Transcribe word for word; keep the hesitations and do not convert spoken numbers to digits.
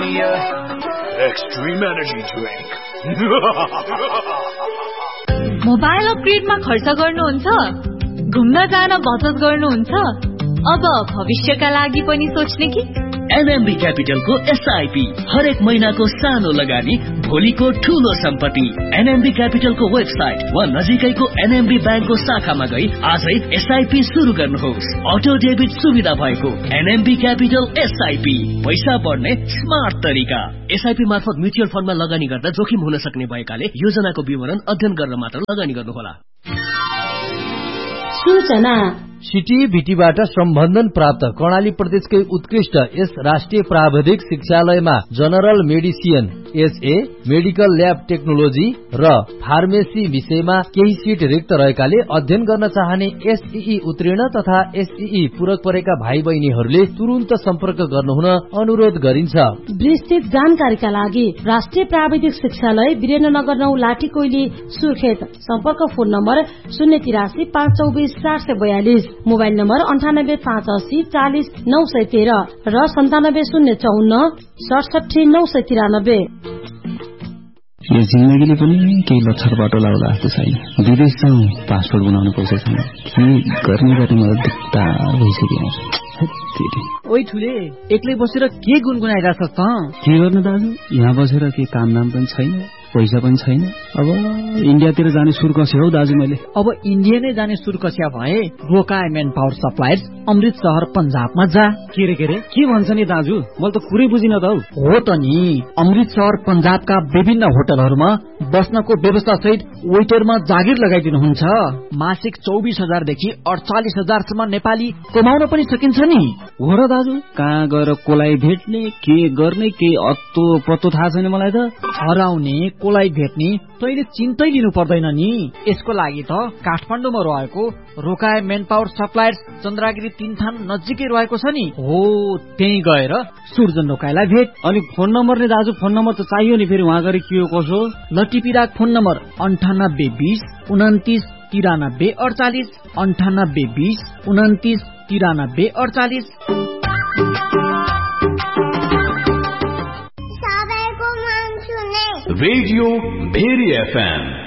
Extreme Energy Drink. Mobile अपग्रेडमा खर्च गर्नुहुन्छ? घुम्न जान बचत गर्नुहुन्छ? अब भविष्यका लागि पनि सोच्ने कि? एनएमबी क्यापिटलको एसआईपी हरेक महिनाको सानो लगानी भोलिको ठूलो सम्पत्ति। एनएमबी क्यापिटलको वेबसाइट वा नजिकैको एनएमबी ब्याङ्कको शाखामा गई आजै एसआईपी सुरु गर्नुहोस्। अटो डेबिट सुविधा भएको एनएमबी क्यापिटल एसआईपी, पैसा बढ्ने स्मार्ट तरिका। एसआईपी मार्फत म्युचुअल फन्डमा लगानी गर्दा जोखिम हुन सक्ने भएकाले योजनाको विवरण अध्ययन गरेर मात्र लगानी गर्नुहोला। सूचना सिटी भिटीबाट सम्बन्धन प्राप्त कर्णाली प्रदेशकै उत्कृष्ट यस राष्ट्रिय प्राविधिक शिक्षालयमा general medicine, SA, medical lab technology र फार्मेसी विषयमा केही सिट रिक्त रहेकाले अध्ययन गर्न चाहने एसईई उत्तीर्ण तथा एसईई पूरक परेका भाइ बहिनीहरूले तुरुन्त सम्पर्क गर्नुहुन अनुरोध गरिन्छ। विस्तृत जानकारीका लागि राष्ट्रिय प्राविधिक शिक्षालय वीरेन्द्रनगर नौ लाठी कोइली सुर्खेत। सम्पर्क फोन नम्बर शून्य तिरासी पाँच चौबिस चार सय बयालिस, मोबाइल नम्बर अन्ठानब्बे पाँच अस्सी चालिस नौ सय तेह्र र सन्तानब्बे शून्य चौन्न सडसठी नौ सय तिरानब्बे। यो जिन्दगीले पनि केही लक्षर बाटो लाउला जस्तो छैन। विदेश जाउँ, पासपोर्ट बनाउनु पैसा छैन। के गर्ने गर्ने मलाई दिक्कता भइसक्यो। ओइ ठुले, एक्लै बसेर के गुनगुनाइरहेछ त? के गर्नु दाजु, यहाँ बसेर के काम नाम पनि छैन, पैसा पनि छैन। अब इन्डियातिर जाने सुर कस्यो हौ दाजु मैले। अब इन्डिया नै जाने सुर कस्या भए रोका मेन पावर सप्लायर्स अमृत शहर पंजाबमा जा। के रे के रे के भन्छ नि दाजु, मैले त कुरै बुझिन त हौ। हो त नि, अमृत शहर पंजाबका विभिन्न होटलहरूमा बस्नको व्यवस्था सहित वेटरमा जागिर लगाइदिनुहुन्छ। मासिक चौबिस हजार देखि अडचालिस हजार सम्म नेपाली कमाउन पनि सकिन्छ नि। हो र दाजु, कहाँ गएर कोलाई भेट्ने, के गर्ने, के अत्तो पत्तो थाहा छैन मलाई त। हराउने कोलाई भेट्ने तैले चिन्तै लिनु पर्दैन नि। यसको लागि त काठमाडौँमा रहेको रोकाए मेन पावर सप्लायर्स चन्द्रागिरी तीन थान नजिकै रहेको छ नि। हो, त्यही गएर सूर्जन रोकाइलाई भेट। अनि फोन नम्बर नि दाजु, फोन नम्बर त चाहियो नि, फेरि वहाँ गएर के हो कसो। लटिपिराक फोन नम्बर अन्ठानब्बे बिस उन्तिस तिरानब्बे अडचालिस, अन्ठानब्बे बिस उन्तिस तिरानब्बे अडचालिस। Radio very FM